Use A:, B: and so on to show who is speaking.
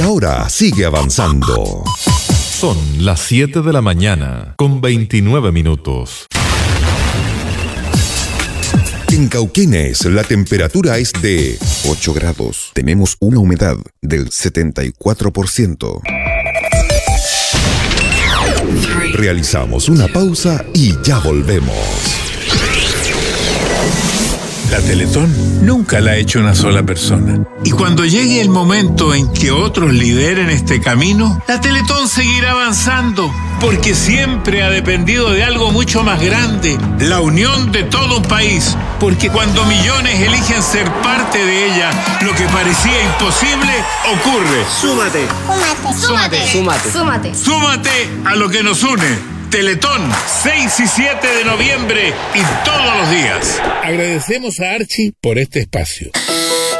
A: La hora sigue avanzando.
B: Son las 7 de la mañana, con 29 minutos.
A: En Cauquenes, la temperatura es de 8 grados. Tenemos una humedad del 74%. Realizamos una pausa y ya volvemos.
C: La Teletón nunca la ha hecho una sola persona. Y cuando llegue el momento en que otros lideren este camino, la Teletón seguirá avanzando, porque siempre ha dependido de algo mucho más grande, la unión de todo un país. Porque cuando millones eligen ser parte de ella, lo que parecía imposible ocurre.
D: Súmate.
E: Súmate.
D: Súmate.
E: Súmate.
C: Súmate a lo que nos une. Teletón, 6 y 7 de noviembre y todos los días. Agradecemos a Archie por este espacio.